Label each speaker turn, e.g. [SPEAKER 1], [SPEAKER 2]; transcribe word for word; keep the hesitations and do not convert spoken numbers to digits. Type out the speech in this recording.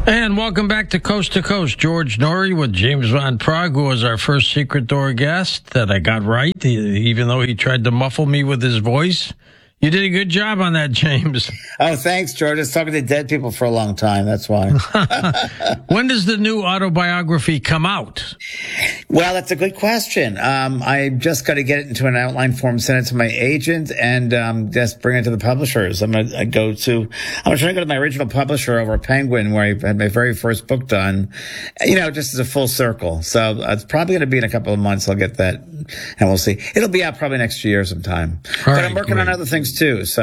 [SPEAKER 1] And welcome back to Coast to Coast. George Noory with James Van Prague, who was our first Secret Door guest that I got right, even though he tried to muffle me with his voice. You did a good job on that, James.
[SPEAKER 2] Oh, thanks, George. I was talking to dead people for a long time. That's why.
[SPEAKER 1] When does the new autobiography come out?
[SPEAKER 2] Well, that's a good question. Um, I just got to get it into an outline form, send it to my agent, and um, just bring it to the publishers. I'm going to go to, I'm trying to go to my original publisher over at Penguin, where I had my very first book done, you know, just as a full circle. So it's probably going to be in a couple of months. I'll get that, and we'll see. It'll be out probably next year sometime. All but right, I'm working great. on other things too. So